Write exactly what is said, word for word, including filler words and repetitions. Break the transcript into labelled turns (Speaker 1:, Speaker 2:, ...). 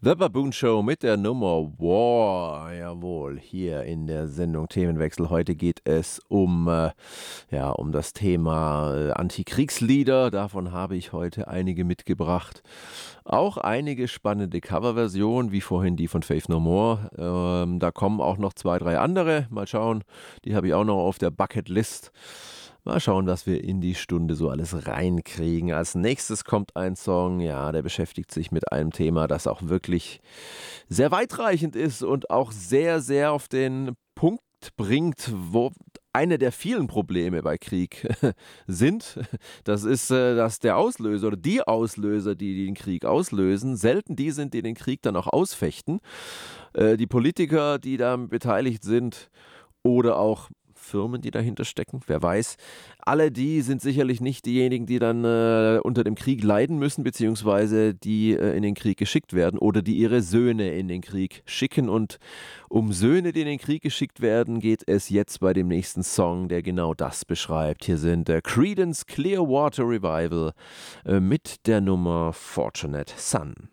Speaker 1: The Baboon Show mit der Nummer War. Jawohl, hier in der Sendung Themenwechsel. Heute geht es um, äh, ja, um das Thema äh, Antikriegslieder. Davon habe ich heute einige mitgebracht. Auch einige spannende Coverversionen, wie vorhin die von Faith No More. Ähm, da kommen auch noch zwei, drei andere. Mal schauen, die habe ich auch noch auf der Bucketlist. Mal schauen, was wir in die Stunde so alles reinkriegen. Als nächstes kommt ein Song, ja, der beschäftigt sich mit einem Thema, das auch wirklich sehr weitreichend ist und auch sehr, sehr auf den Punkt bringt, wo eine der vielen Probleme bei Krieg sind. Das ist, äh, dass der Auslöser oder die Auslöser, die den Krieg auslösen, selten die sind, die den Krieg dann auch ausfechten. Äh, die Politiker, die da beteiligt sind oder auch Firmen, die dahinter stecken, wer weiß. Alle die sind sicherlich nicht diejenigen, die dann äh, unter dem Krieg leiden müssen, beziehungsweise die äh, in den Krieg geschickt werden oder die ihre Söhne in den Krieg schicken. Und um Söhne, die in den Krieg geschickt werden, geht es jetzt bei dem nächsten Song, der genau das beschreibt. Hier sind äh, Creedence Clearwater Revival äh, mit der Nummer Fortunate Son.